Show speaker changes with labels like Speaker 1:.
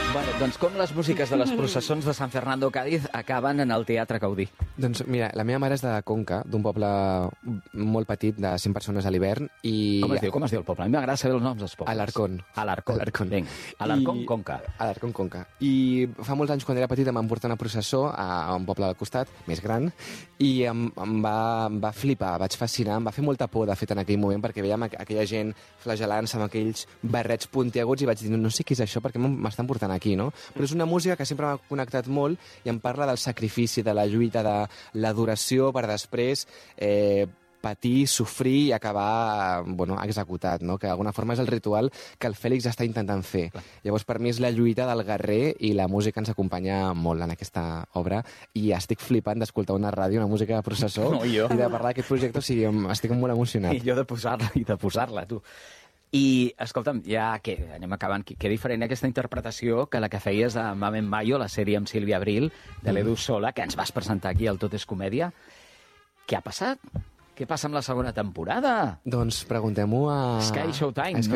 Speaker 1: Bueno, doncs com les músiques de les processons de San Fernando Cádiz acaben en el Teatre Gaudí?
Speaker 2: Doncs mira, la meva mare és de Conca, d'un poble molt petit de 100 persones a l'hivern i...
Speaker 1: Com es diu el poble? A mi m'agrada saber els noms dels pobles.
Speaker 2: Alarcón.
Speaker 1: Alarcón. Vinga. Alarcón, Conca.
Speaker 2: Alarcón, Conca. I fa molts anys, quan era petit, em van portar una processó a un poble al costat, més gran, i em va flipar, vaig fascinar, em va fer molta por, de fet, en aquell moment, perquè veiem aquella gent flagelant-se amb aquells barrets puntiaguts i vaig dir, no sé què és això, perquè m'estan portant aquí, no? Però és una música que sempre m'ha connectat molt i em parla del sacrifici, de la lluita, de l'adoració per després patir, sofrir i acabar executat, no? Que d'alguna forma és el ritual que el Fèlix està intentant fer. Clar. Llavors, per mi és la lluita del guerrer i la música ens acompanya molt en aquesta obra i estic flipant d'escoltar una ràdio, una música de processó i de parlar d'aquest projecte, o sigui, estic molt emocionat.
Speaker 1: I jo de posar-la, tu. I, escolta'm, ja que anem acabant, que diferent aquesta interpretació que la que feies a Mame en Mayo, la sèrie amb Sílvia Abril, de l'Edu Sola, que ens vas presentar aquí al Tot és Comèdia. Què ha passat? Què passa amb la segona temporada?
Speaker 2: Doncs preguntem-ho a...
Speaker 1: Sky Showtime, no?